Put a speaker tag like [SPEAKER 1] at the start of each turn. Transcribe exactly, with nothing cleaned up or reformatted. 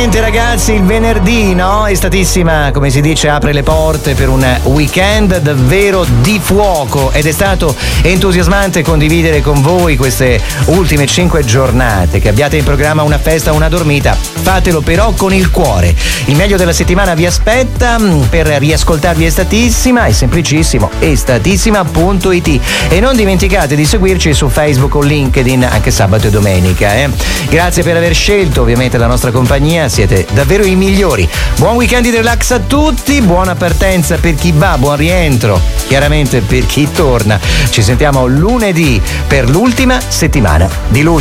[SPEAKER 1] Ragazzi, il venerdì, no? Estatissima, come si dice, apre le porte per un weekend davvero di fuoco ed è stato entusiasmante condividere con voi queste ultime cinque giornate. Che abbiate in programma una festa o una dormita, fatelo però con il cuore. Il meglio della settimana vi aspetta. Per riascoltarvi Estatissima è semplicissimo, estatissima punto it, e non dimenticate di seguirci su Facebook o LinkedIn anche sabato e domenica, eh? Grazie per aver scelto ovviamente la nostra compagnia, siete davvero i migliori. Buon weekend di relax a tutti, buona partenza per chi va, buon rientro chiaramente per chi torna. Ci sentiamo lunedì per l'ultima settimana di luglio.